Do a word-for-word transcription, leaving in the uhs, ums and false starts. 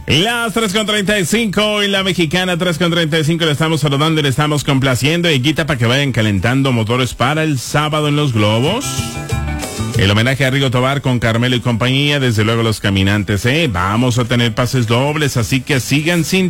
Las tres con treinta y cinco y la mexicana tres con treinta y cinco le estamos saludando y le estamos complaciendo. Y guita para que vayan calentando motores para el sábado en Los Globos. El homenaje a Rigo Tobar con Carmelo y compañía, desde luego los caminantes, ¿eh? Vamos a tener pases dobles, así que sigan sin